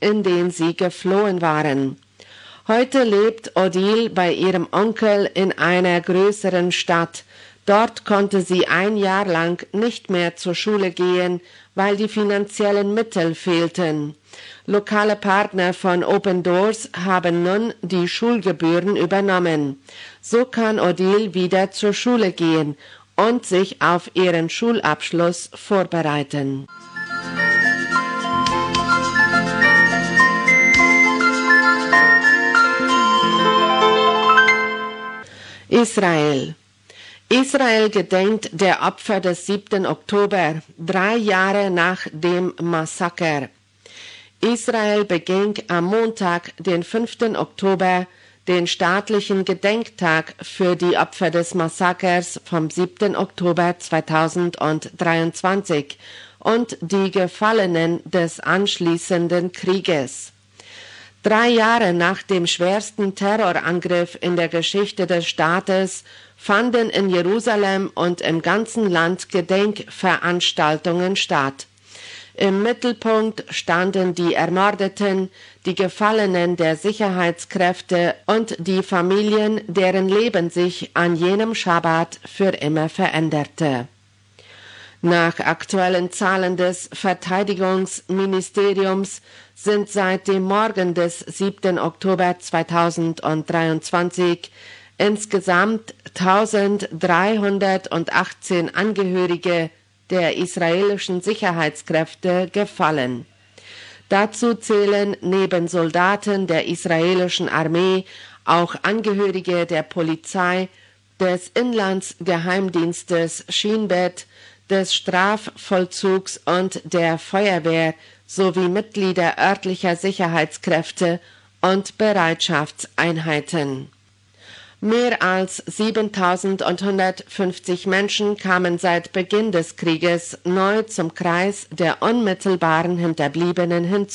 in den sie geflohen waren. Heute lebt Odile bei ihrem Onkel in einer größeren Stadt. Dort konnte sie ein Jahr lang nicht mehr zur Schule gehen, weil die finanziellen Mittel fehlten. Lokale Partner von Open Doors haben nun die Schulgebühren übernommen. So kann Odile wieder zur Schule gehen und sich auf ihren Schulabschluss vorbereiten. Israel. Israel gedenkt der Opfer des 7. Oktober, 3 Jahre nach dem Massaker. Israel beging am Montag, den 5. Oktober, den staatlichen Gedenktag für die Opfer des Massakers vom 7. Oktober 2023 und die Gefallenen des anschließenden Krieges. 3 Jahre nach dem schwersten Terrorangriff in der Geschichte des Staates fanden in Jerusalem und im ganzen Land Gedenkveranstaltungen statt. Im Mittelpunkt standen die Ermordeten, die Gefallenen der Sicherheitskräfte und die Familien, deren Leben sich an jenem Schabbat für immer veränderte. Nach aktuellen Zahlen des Verteidigungsministeriums sind seit dem Morgen des 7. Oktober 2023 insgesamt 1318 Angehörige der israelischen Sicherheitskräfte gefallen. Dazu zählen neben Soldaten der israelischen Armee auch Angehörige der Polizei, des Inlandsgeheimdienstes Shin Bet, des Strafvollzugs und der Feuerwehr sowie Mitglieder örtlicher Sicherheitskräfte und Bereitschaftseinheiten. Mehr als 7.150 Menschen kamen seit Beginn des Krieges neu zum Kreis der unmittelbaren Hinterbliebenen hinzu.